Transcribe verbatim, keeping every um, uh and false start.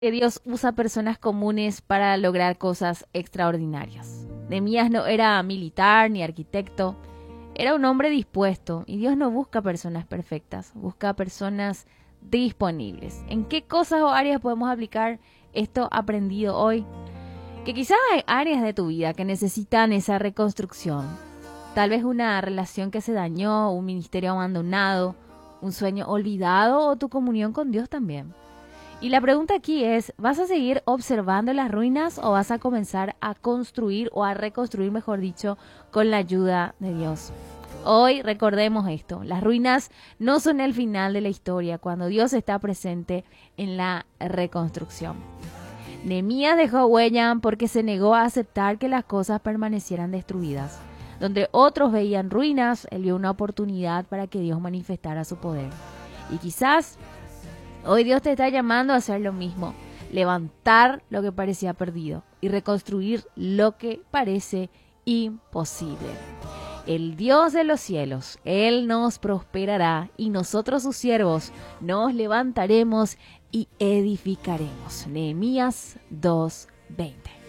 Que Dios usa personas comunes para lograr cosas extraordinarias. Nehemías no era militar ni arquitecto, era un hombre dispuesto, y Dios no busca personas perfectas, busca personas disponibles. ¿En qué cosas o áreas podemos aplicar esto aprendido hoy? Que quizás hay áreas de tu vida que necesitan esa reconstrucción. Tal vez una relación que se dañó, un ministerio abandonado, un sueño olvidado o tu comunión con Dios también. Y la pregunta aquí es, ¿vas a seguir observando las ruinas o vas a comenzar a construir o a reconstruir, mejor dicho, con la ayuda de Dios? Hoy recordemos esto, las ruinas no son el final de la historia cuando Dios está presente en la reconstrucción. Nehemías dejó huella porque se negó a aceptar que las cosas permanecieran destruidas. Donde otros veían ruinas, él vio una oportunidad para que Dios manifestara su poder. Y quizás hoy Dios te está llamando a hacer lo mismo, levantar lo que parecía perdido y reconstruir lo que parece imposible. El Dios de los cielos, Él nos prosperará y nosotros sus siervos nos levantaremos y edificaremos. Nehemías dos veinte.